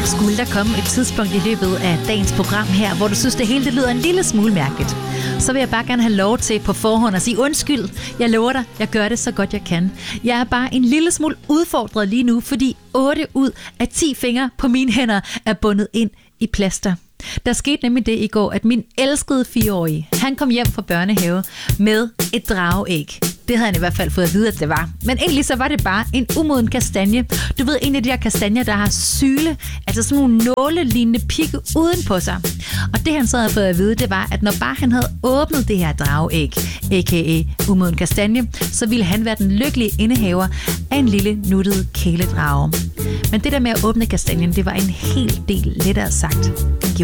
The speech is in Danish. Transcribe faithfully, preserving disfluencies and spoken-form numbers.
Skulle der komme et tidspunkt i løbet af dagens program her, hvor du synes, det hele det lyder en lille smule mærkeligt, så vil jeg bare gerne have lov til på forhånd at sige undskyld. Jeg lover dig, jeg gør det så godt jeg kan. Jeg er bare en lille smule udfordret lige nu, fordi otte ud af ti fingre på mine hænder er bundet ind i plaster. Der skete nemlig det i går, at min elskede fireårige, han kom hjem fra børnehave med et drageæg. Det havde han i hvert fald fået at vide, at det var. Men egentlig så var det bare en umoden kastanje. Du ved, en af de her kastanjer, der har syle, altså sådan nogle nålelignende pigge uden på sig. Og det han så havde fået at vide, det var, at når bare han havde åbnet det her drageæg, a k a umoden kastanje, så ville han være den lykkelige indehaver af en lille nuttet kæledrage. Men det der med at åbne kastanjen, det var en hel del lettere sagt end gjort.